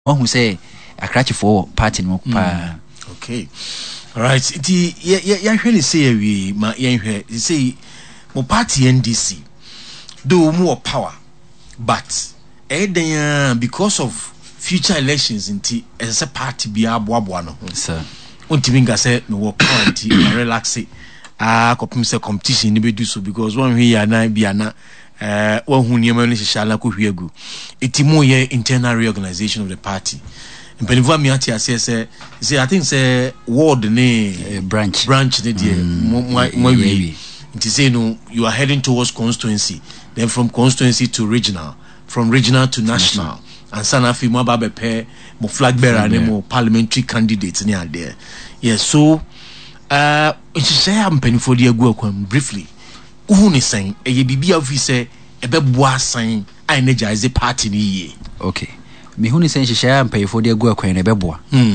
who say a cratch for party no okay. All right. Yeah, really say we ma you say mo party NDC do more power, but because of future elections as a party be aboa no sir untimi nga say no power relax kopim say competition ni be do so because one we ya na bia na one hu niam no hihya ko hwiagu etimo ye internal reorganization of the party. Mpenivo mi ati ase say I think say ward ne branch ne dey we it is say no you are heading towards constituency, then from constituency to regional, from regional to national, and sanafi mo ba bepe mo flag bearer ne mo parliamentary candidates ne are there. Yes, so it is say mpenivo dey agu akwam briefly who ni saying e bibia ofi say ebeboa san energize party ni ye. Okay, me hu ni saying hihya mpenivo dey agu akwan na ebeboa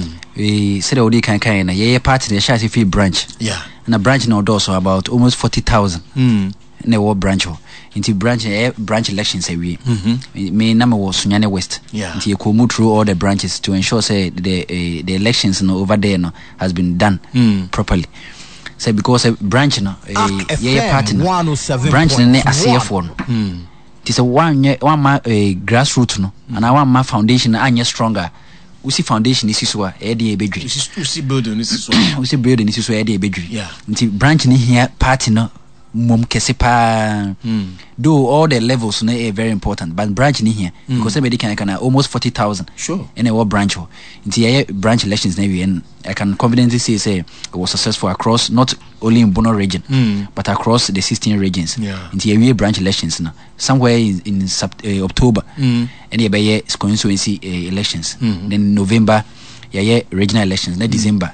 said odi kan na ye party dey share fi branch. Yeah, and a branch now does so about almost 40,000 na war branch into branch elections every me number was Sunyane West. Into you come through all the branches to ensure say the elections over there has been done properly. So because a branch party branch ne ACF one it is a one grassroots and one ma foundation anya stronger. Usi foundation is so e bedri usi building is so usi building is so e bedri yeah nti branch ni here party no mom kese pa though all the levels no are very important but branch ni here because everybody can almost 40,000 sure in a branch nti branch elections na and I can confidently say it was successful across not only in Bono region but across the 16 regions. Nti we branch elections now somewhere in October and ye constituency elections then November regional elections then December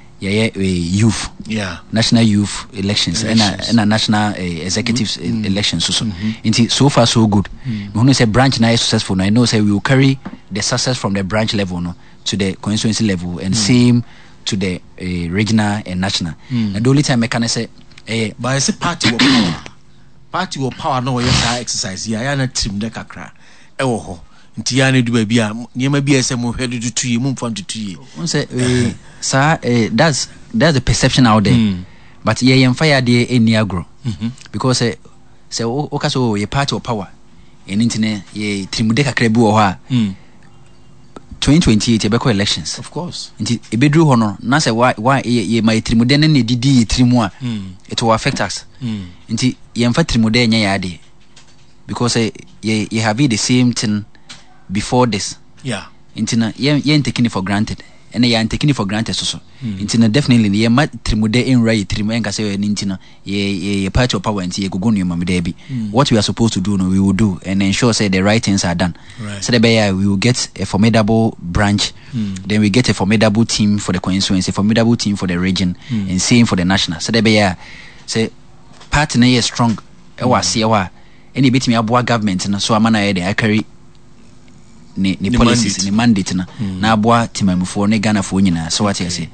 youth national youth elections and national executives elections so nti so far so good. We want to say branch now is successful now I know say we will carry the success from the branch level no to the constituency level and same to the regional and national. And the only time I can say but I say party will power no we exercise ya na team de kakra e wo ho nti ya na du ba bia niam bia se mo hwedu tutu yi mo mfa tutu yi on say sir that's the perception out there but ye fire dey eni agro because say o ka so ye party of power eni ntine ye team de kakra bi wo ho a 2028 ebeko elections of course nti ebedru ho no na say why ye my trimude ne didi trimu a it will affect us nti ye mfa trimude nya ya de because ye have the same thing before this nti na ye taking it for granted and ye taking it for granted so nti na definitely ye ma trimude in right trimu enka say nti na ye party of power nti ye gogo no mamde bi what we are supposed to do no we will do and ensure say the right things are done so that we will get a formidable branch then we get a formidable team for the constituency, a formidable team for the region and same for the national so that say party na is strong e wa se wa any bit me aboa government na so amana dey I carry ni policies ni mandate na aboa timamufo ne Ghana fo nyina so what you say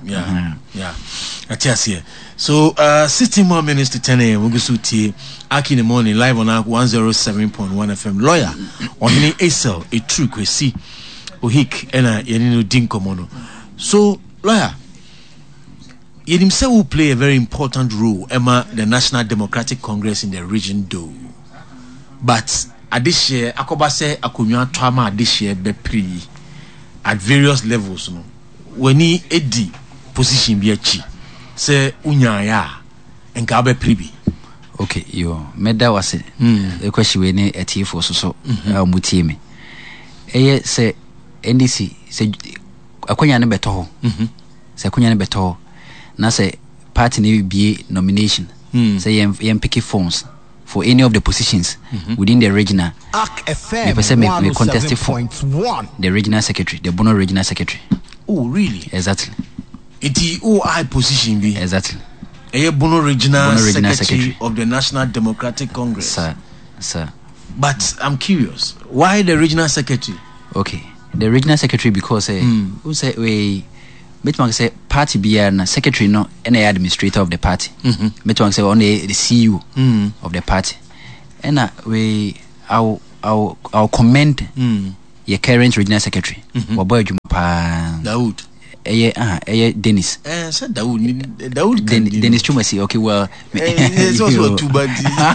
so 16 more minutes to 10 a.m. we go to tie Aki in the morning live on 107.1 FM lawyer Ohini Esel a true kwesi ohik ena yenino dinkomono. So lawyer yenim say will play a very important role Emma the National Democratic Congress in the region do but this year akoba say akonwa twama this year be pre at various levels no when he edi position bi achi say unya ya enka be pre bi. Okay yo meda wase e question we ni etifo so mutie me eye say NDC say akonya ne beto ho say akonya ne beto ho na say party ne bi nomination say yem pick phones for any of the positions within the regional. Me contest for the regional secretary, the Bono regional secretary. Oh, really? Exactly. It's high position be. Exactly. A Bono regional secretary of the National Democratic Congress. Sir. But I'm curious, why the regional secretary? Okay, the regional secretary because who say we. Metman say party be an secretary no any administrator of the party. Metman say only the CEO of the party. And I'll commend your current regional secretary wabo adwuma pa Dawood Dennis said Dawood Dennis Chumasi. Okay, well it's also too bad.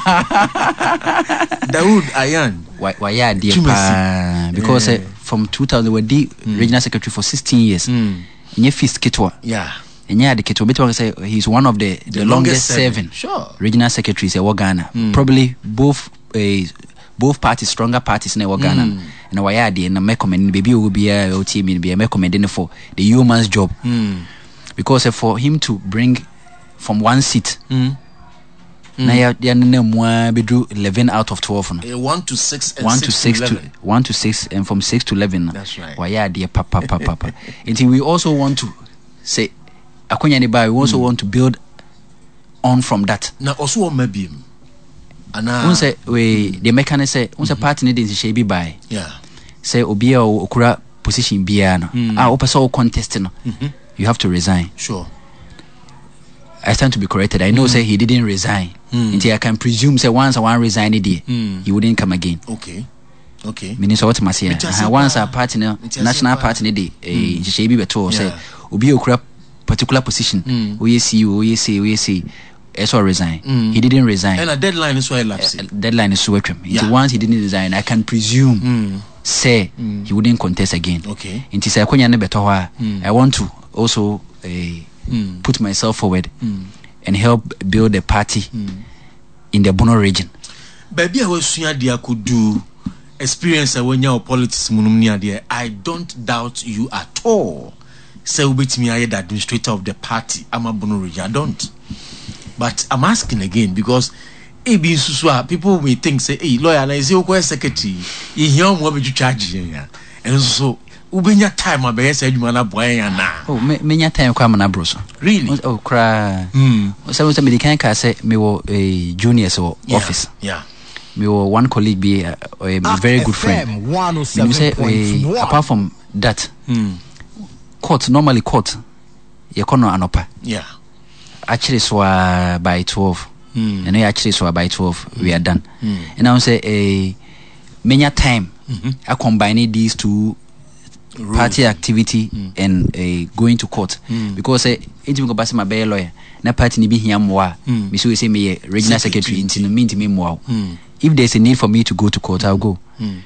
Dawood Ayan why dear because from 2000 we the regional secretary for 16 years nye fist kitwa and the kitwa betwa say he's one of the longest serving regional secretaries in Ghana. Probably both parties, stronger parties in Ghana. And why are they and recommend baby will be a team be recommending for the human's job because for him to bring from one seat now they are bedroom 11 out of 12 1 to 6 and 1 to 6 and from 6 to 11. That's right. Why are they papa until we also want to say we also want to build on from that. Now also maybe unse we the mechanic say unse party need to be by say obia okura position bia no opesa contest no you have to resign. Sure, I stand to be corrected. I know say he didn't resign until I can presume say once I want resign he wouldn't come again. Okay meaning so what must say once a party no national party need she be beto say obi okura particular position we see so resign. He didn't resign. And a deadline is why lapse. Deadline is so once he didn't resign, I can presume say he wouldn't contest again. Okay. Into say I want to also put myself forward and help build the party in the Bono region. Baby, I was dia could do experience when your politics munumnia there. I don't doubt you at all. Say ubit me I the administrator of the party. I'm a Bono region. I don't. But I'm asking again because people may think say, hey, lawyer, I say okay secretary, you hear what would you charge here? And so ubenya time I say you man boy na. Oh, many time come na bro so. Really? Oh, cry. So me can say me wo junior so office. Yeah. Me wo one colleague be a very good friend. Me say apart from that, court you kono anopa. Yeah. Actually so by 12 and actually so by 12 we are done and I say many time I combine these two party activity and going to court because it go pass my bay lawyer na party ni be here more me so say me regional secretary into me more if there's a need for me to go to court I'll go.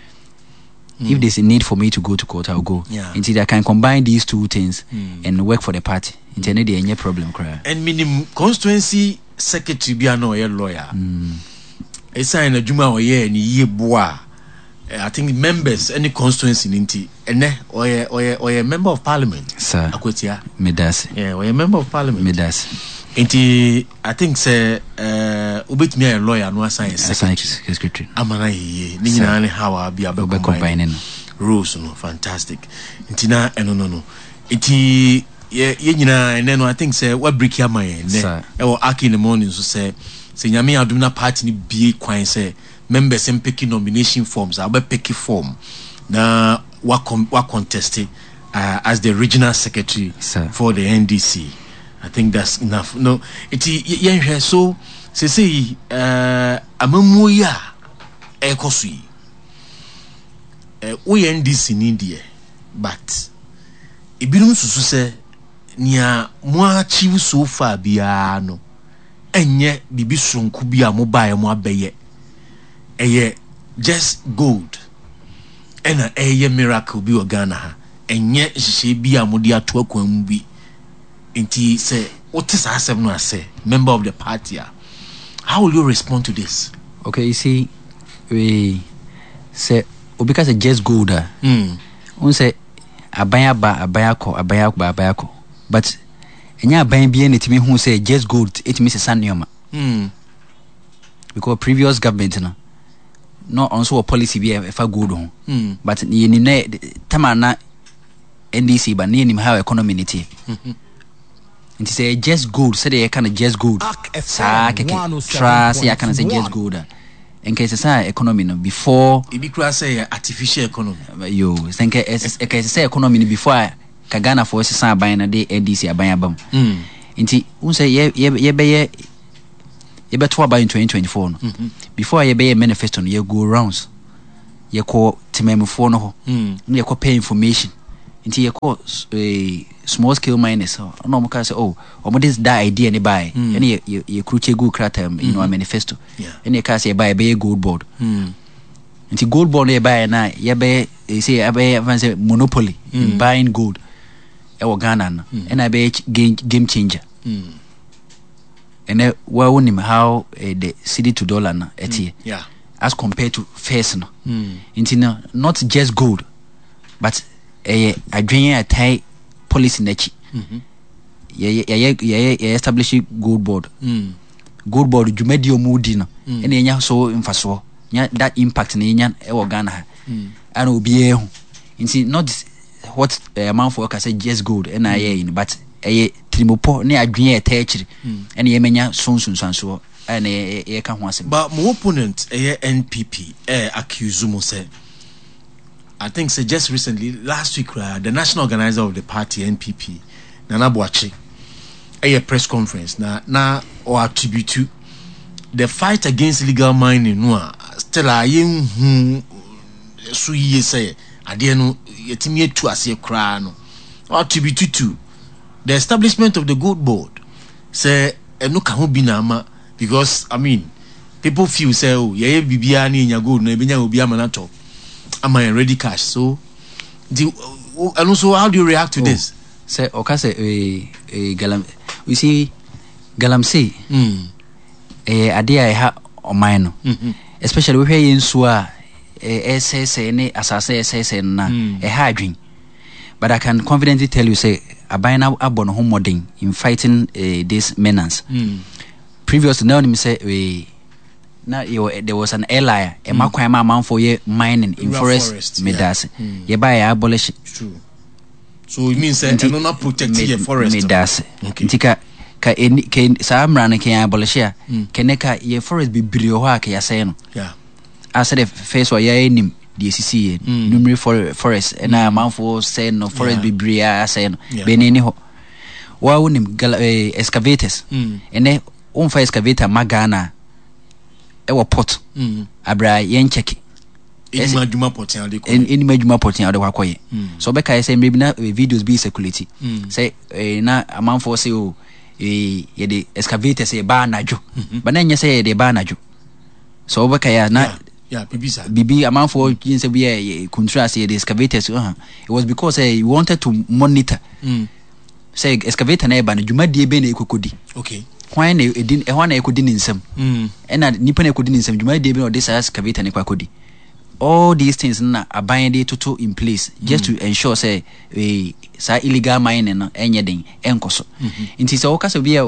If there's a need for me to go to court, I'll go. Until I can combine these two things and work for the party. Until there any problem, cry. And minimum constituency secretary be no a lawyer. A sign a juma or year ni bois. I think members any constituency ninti or a member of parliament. Sir, Akwetia. Medasi. Yeah, or a member of parliament. Medasi. Inti I think say ubit me a lawyer no assign secretary. Amana ye ni nyina ne how abi combining rules no fantastic. Inti na no. Inti ye nyina and I think say what break your mind ne e wo aki in the morning so say nyame adum na party ni bie kwan say members em picking nomination forms abi pick form na wa contest as the regional secretary for the NDC. I think that's enough. No, it's so say amamuya ekosui we NDC in India, but ibinum susu say nia mo achieve so far bia no enye bibi sonku bia mo bae mo abeye eye just gold ena eye miracle bi o Ghana ha enye hihye bia mo di ato akwan bi. Inti say what is asem no say member of the party. How will you respond to this? Okay, you see we say because just go there. We say abayako but enya aban bi enetimi hu say just go it means sannioma. Because previous government no also a policy be if good on. But ni ne tamana NDC but ni how economy niti. And to say just good, say they kind of just good. Trust, I can say just good. In case it's economy before. It be say artificial economy. Yo, think it's say economy before Kagana for us buying a day NDC a buy a bum. Inti say ye be to buy in 2024. Before ye be a manifesto, you go rounds. You call temamfo no ho na yɛkɔ pay information nti yɛkɔ small scale miners no mo ka say omo this that idea ne buy ene ye kruche go krata in our manifesto ene ka say buy be gold board nti gold board e buy na ye be say say monopoly in buying gold e wo Ghana no ena be game changer ene wa wonim how the cedi to dollar na etie as compared to first no nti no not just gold but adwenya atai policy nachi ye establish gold board gold board jumadi omudi no ene enya so mfaso nya that impact na enya e wo Ghana ha ana obi ehu nti not what amount for ka say just gold ena ye but trimopo ne adwenya atai akiri ene ye menya sonsunsanso ene ye ka ho asem but my opponent NPP accuse mo say I think so just recently, last week, the national organizer of the party, NPP, Nana Boachi, a press conference, or attribute to the fight against illegal mining, still a young so ye say, I didn't know, yet me to as a crown, or attribute to the establishment of the gold board, say, and no can be nama, because, I mean, people feel say, oh, yeah, Bibiani in your gold, Nebina will be a manato. Am I ready cash? So, and also, how do you react to this? Say, okay, say, galam. We see, galamsey. Idea I have on mine, especially we hear in Sua, SSN, SSN, na a hard drink. But I can confidently tell you, say, I buy now up on home modding in fighting this menace. Previously, now me say now there was an ally a makwama man for ye mining in forest medase ye buy abolish true so it means that no not protect the forest medase ntika ka sa amra ne kan abolish ya keneka ye forest be brio ho aka ya say no I said the first one ye nim the CC numerous forest and I man for say no forest be bria say no be ni ho wa wonim excavators ene on fa excavator magana ewo pot abra yen check any majuma pot yan de ko any majuma pot yan de kwakoye so be kai say maybe na videos be circulate say na amanfo say o ye de excavator say ba najo ba na nya say de ba najo so be kai na bibi amanfo yin say be control say the excavators it was because he wanted to monitor say excavator na ba na juma die be na ekokodi okay why na edin e hwana ekodi nsem na nipa na ekodi nsem dwuma de bi no this excavator ne kwakodi all these things na aban dey to in place just to ensure say sa illegal mining no enye den enkoso nti say okasa bi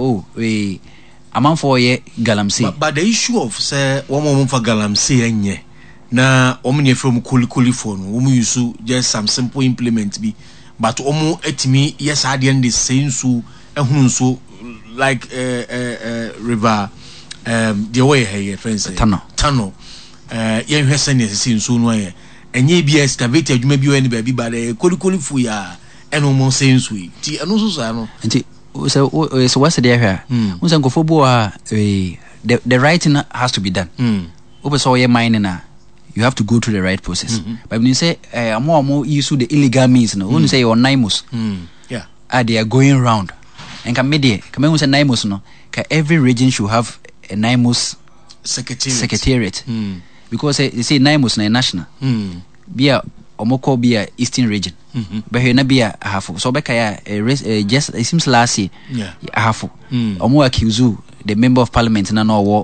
amanfo ye galamsey but the issue of say one for galamsey enye na omne from kulikuli phone wo use just some simple implement bi but omo etimi yes adien the same so ehunu so like river the way here friends tunnel yen hwese ne sisi nso no ye enye bi excavator adwuma bi wani ba bi ba de kolikoli fu ya eno mo sensu ti eno so so no nti so what's the area unsa nkofo bo the right has to be done obe so ye mining na you have to go through the right process but when you say amo use the illegal means no when you say your NIMOS they are going round and come say NIMOS no every region should have a NIMOS secretariat because they say NIMOS na national bia omoko bia eastern region but here na bia ahafo so beka ya just it seems last year ahafo omo accuse the member of parliament na no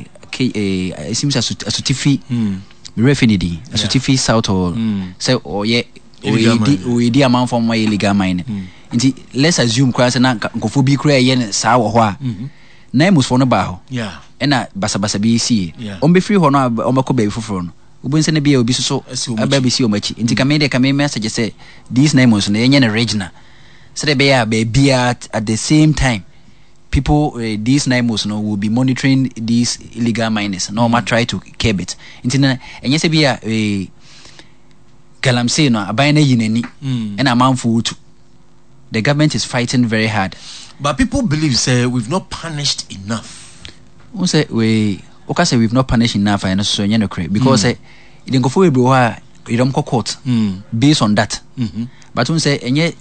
it seems asutifi refinity asutifi south or say oye di amount from my illegal mining nti let's assume kwase na nkofo bi kura ye saa wo ho a NIMOS for no ba ho ena basabasa bi si on be free ho no omako ba foforo no ubun se ne bia obi so aba bi si omachi nti kame message say these NIMOS no yenye na regional so they be bia at the same time people these NIMOS no will be monitoring these illegal miners no ma try to curb it nti na enye se bia galamsey no aban na yinani ena manfo utu the government is fighting very hard but people believe say we've not punished enough we say we've not punished enough and so you know because the ngofo we bro ha court based on that. But when say